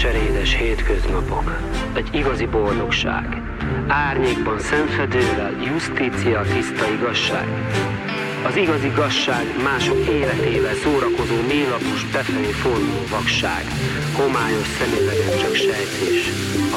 cserédes hétköznapok, egy igazi boldogság. Árnyékban szemfedővel, justícia, tiszta igazság. Az igazi igazság mások életével szórakozó mélapos, befelé forduló vakság. Homályos szemüvegen csak sejtés.